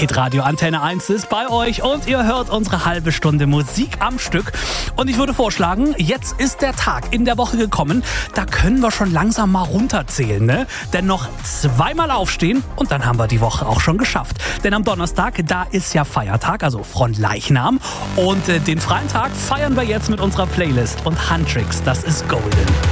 Hitradio Antenne 1 ist bei euch und ihr hört unsere halbe Stunde Musik am Stück. Und ich würde vorschlagen, jetzt ist der Tag in der Woche gekommen, da können wir schon langsam mal runterzählen, ne? Denn noch zweimal aufstehen und dann haben wir die Woche auch schon geschafft. Denn am Donnerstag, da ist ja Feiertag, also Fronleichnam. Und den freien Tag feiern wir jetzt mit unserer Playlist und Handtricks, das ist golden.